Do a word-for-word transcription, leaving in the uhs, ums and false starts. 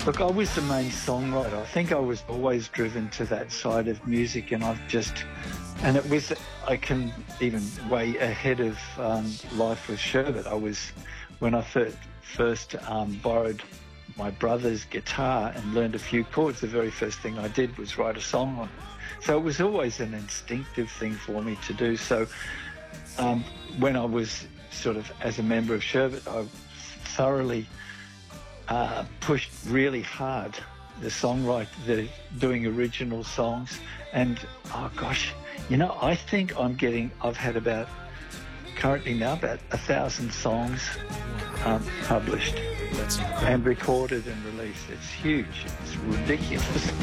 Look, I was the main songwriter. I think I was always driven to that side of music, and I've just, and it was, I can even way ahead of um, Life with Sherbet. I was, when I first, first um, borrowed my brother's guitar and learned a few chords, the very first thing I did was write a song on it. So it was always an instinctive thing for me to do. So um, when I was sort of, as a member of Sherbet, I thoroughly uh, pushed really hard the songwriting, the doing original songs. And, oh gosh, you know, I think I'm getting, I've had about, currently now, about a thousand songs um, published and recorded and released. It's huge. It's ridiculous.